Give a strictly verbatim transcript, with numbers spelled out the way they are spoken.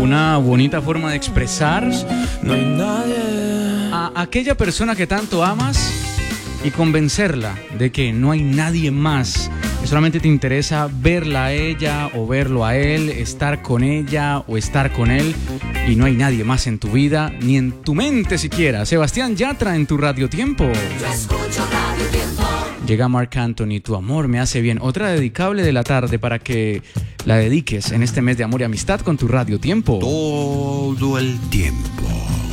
una bonita forma de expresar a aquella persona que tanto amas y convencerla de que no hay nadie más, que solamente te interesa verla a ella o verlo a él, estar con ella o estar con él, y no hay nadie más en tu vida, ni en tu mente siquiera. Sebastián Yatra en tu Radio Tiempo. Yo escucho Radio Tiempo. Llega Marc Anthony, Tu amor me hace bien. Otra dedicable de la tarde para que la dediques en este mes de amor y amistad con tu Radio Tiempo. Todo el tiempo.